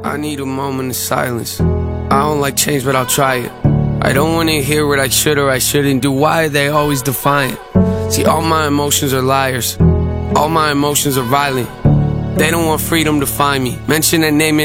I need a moment of silence. I don't like change, but I'll try it. I don't wanna hear what I should or I shouldn't do. Why are they always defiant? See, all my emotions are liars. All my emotions are violent. They don't want freedom to find me. Mention a name and